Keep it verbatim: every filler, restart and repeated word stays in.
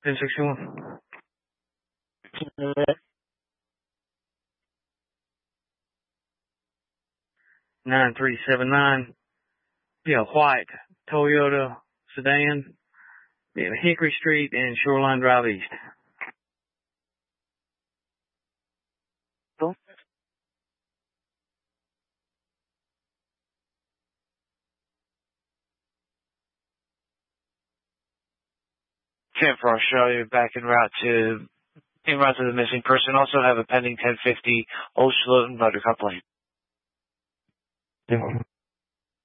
ten sixty-one. nine three seven nine. Be a white Toyota sedan. Be at Hickory Street and Shoreline Drive East. Cool. ten four, I'll show you back en route to en route to the missing person. Also have a pending ten fifty Old Schloten Buttercup Lane. Yeah.